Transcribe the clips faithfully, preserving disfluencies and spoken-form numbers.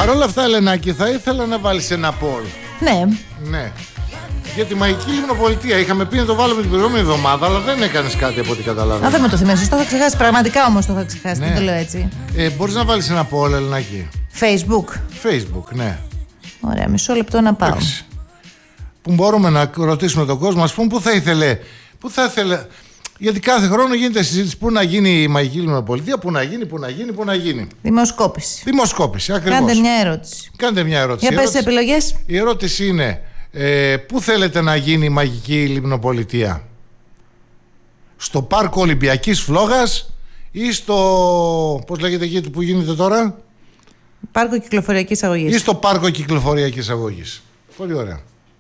Παρ' όλα αυτά, Ελενάκη, θα ήθελα να βάλεις ένα poll. Ναι. Ναι. Για τη μαγική λιμνοπολιτεία. Είχαμε πει να το βάλουμε την προηγούμενη εβδομάδα, αλλά δεν έκανες κάτι από ό,τι καταλάβαμε. Α, δεν με το θυμάσαι. Το είχα ξεχάσει. Πραγματικά όμως το είχα ξεχάσει. Ναι. Δεν το λέω έτσι. Ε, μπορείς να βάλεις ένα poll, Ελενάκη. Facebook. Facebook, ναι. Ωραία, μισό λεπτό να πάω. Εντάξει. Που μπορούμε να ρωτήσουμε τον κόσμο, ας πούμε, πού θα ήθελε. Πού θα ήθελε. Γιατί κάθε χρόνο γίνεται συζήτηση πού να γίνει η μαγική λιμνοπολιτεία, πού να γίνει, πού να γίνει, πού να γίνει. Δημοσκόπηση. Δημοσκόπηση, ακριβώς. Κάντε μια ερώτηση. Κάντε μια ερώτηση. Για πες τις επιλογές. Η ερώτηση είναι, ε, πού θέλετε να γίνει η μαγική λιμνοπολιτεία? Στο πάρκο Ολυμπιακής Φλόγας ή στο, πώς λέγεται εκεί που γίνεται τώρα? Πάρκο κυκλοφοριακής αγωγής. Ή στο πάρκο κυκλοφοριακής αγωγής. Πολύ ωραία.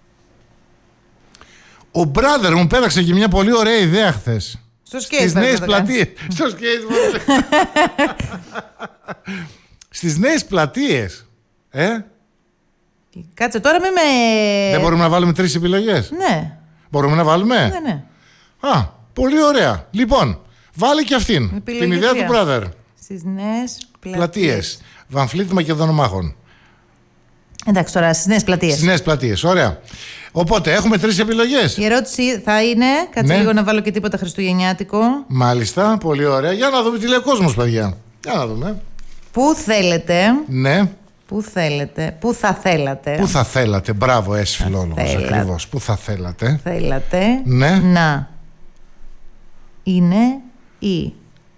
Ο μπράδερ μου πέραξε και μια πολύ ωραία ιδέα χθες. Στο σκέιτ. Στις νέες πλατείες. Στο σκέιτ. Στις νέες πλατείες. Ε? Κάτσε τώρα με με... Δεν μπορούμε να βάλουμε τρεις επιλογές? Ναι. Μπορούμε να βάλουμε? Ναι, ναι. Α, πολύ ωραία. Λοιπόν, βάλε και αυτήν. Επιλογή την ιδέα τρία. του μπράδερ. Στις νέες πλατείες. Πλατείες. Βανφλίτ Μακεδονομάχων. Εντάξει τώρα, στις νέες πλατείες. Στις νέες πλατείες. Ωραία. Οπότε έχουμε τρεις επιλογές. Η ερώτηση θα είναι, κάτσε Ναι. λίγο να βάλω και τίποτα χριστουγεννιάτικο. Μάλιστα, πολύ ωραία. Για να δούμε τι λέει ο κόσμος, παιδιά. Για να δούμε. Πού θέλετε, Ναι. πού θέλετε, πού θα θέλατε. Πού θα θέλατε, μπράβο, ες φιλόλογος, θέλατε. ακριβώς. Πού θα θέλατε. Θέλατε Ναι. να είναι η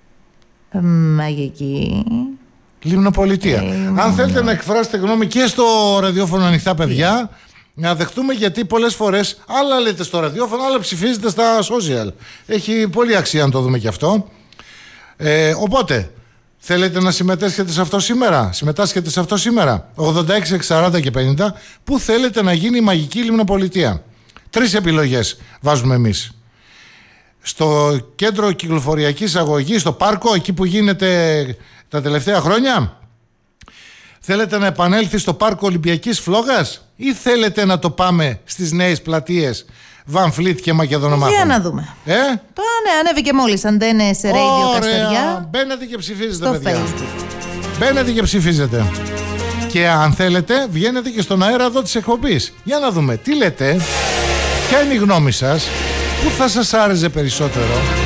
μαγική Λιμνοπολιτεία. Λιμνο... Αν θέλετε να εκφράσετε γνώμη και στο ραδιόφωνο ανοιχτά, παιδιά, να δεχτούμε, γιατί πολλές φορές άλλα λέτε στο ραδιόφωνο, άλλα ψηφίζετε στα social. Έχει πολύ αξία να το δούμε και αυτό. Ε, οπότε, θέλετε να συμμετάσχετε σε αυτό σήμερα? Συμμετάσχετε σε αυτό σήμερα. ογδόντα έξι εξαράντα και πενήντα. Πού θέλετε να γίνει η μαγική λιμνοπολιτεία? Τρεις επιλογές βάζουμε εμείς. Στο κέντρο κυκλοφοριακής αγωγής, στο πάρκο, εκεί που γίνεται τα τελευταία χρόνια. Θέλετε να επανέλθει στο πάρκο Ολυμπιακής Φλόγας ή θέλετε να το πάμε στις νέες πλατείες Βανφλίτ και Μακεδονομάχων? Για να δούμε. Ε? Το ναι, ανέβηκε μόλις αντένες Radio Καστοριά. Μπαίνετε και ψηφίζετε, Στο παιδιά. Facebook. Μπαίνετε και ψηφίζετε. Και αν θέλετε βγαίνετε και στον αέρα εδώ της εκπομπής. Για να δούμε τι λέτε, ποια είναι η γνώμη σας, πού θα σας άρεσε περισσότερο.